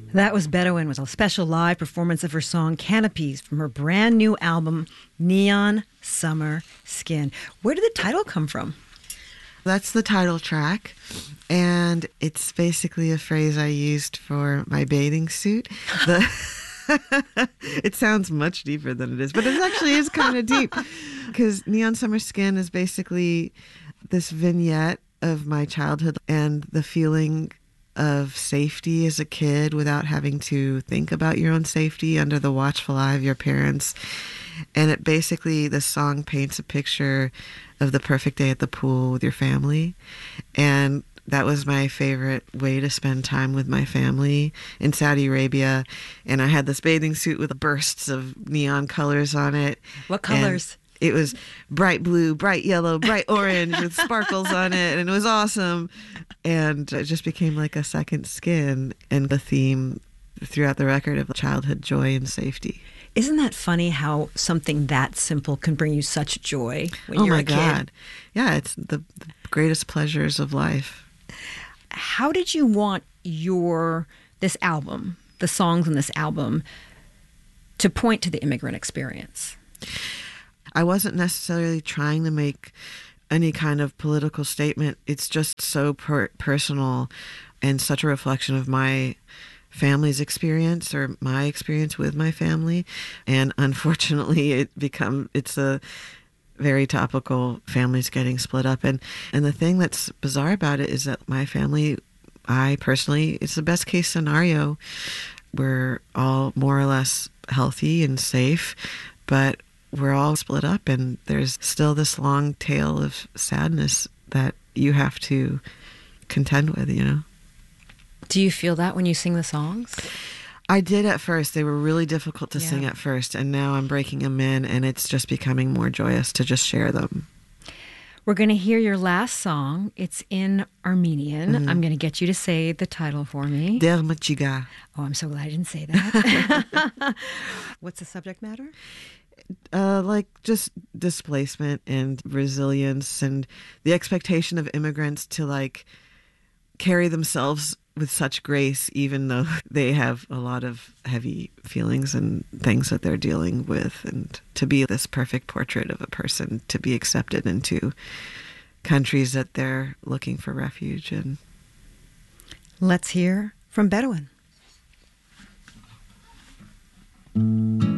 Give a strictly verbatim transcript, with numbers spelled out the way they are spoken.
That was Bedouin with a special live performance of her song Canopies from her brand new album, Neon Summer Skin. Where did the title come from? That's the title track, and it's basically a phrase I used for my bathing suit. The it sounds much deeper than it is, but it actually is kind of deep, because Neon Summer Skin is basically this vignette of my childhood and the feeling of safety as a kid without having to think about your own safety under the watchful eye of your parents. And it basically, the song paints a picture of the perfect day at the pool with your family. And that was my favorite way to spend time with my family in Saudi Arabia. And I had this bathing suit with bursts of neon colors on it. What colors? And it was bright blue, bright yellow, bright orange with sparkles on it. And it was awesome. And it just became like a second skin and the theme throughout the record of childhood joy and safety. Isn't that funny how something that simple can bring you such joy when oh you're my a kid? God. Yeah, it's the, the greatest pleasures of life. How did you want your this album, the songs on this album, to point to the immigrant experience? I wasn't necessarily trying to make any kind of political statement. It's just so per- personal and such a reflection of my family's experience or my experience with my family. And unfortunately, it become it's a very topical, families getting split up. And, and the thing that's bizarre about it is that my family, I personally, it's the best case scenario. We're all more or less healthy and safe, but we're all split up, and there's still this long tail of sadness that you have to contend with, you know? Do you feel that when you sing the songs? I did at first. They were really difficult to Yeah. sing at first, and now I'm breaking them in, and it's just becoming more joyous to just share them. We're going to hear your last song. It's in Armenian. Mm-hmm. I'm going to get you to say the title for me. Der Machiga. Oh, I'm so glad I didn't say that. What's the subject matter? Uh, like just displacement and resilience and the expectation of immigrants to like carry themselves with such grace, even though they have a lot of heavy feelings and things that they're dealing with, and to be this perfect portrait of a person to be accepted into countries that they're looking for refuge in. Let's hear from Bedouin.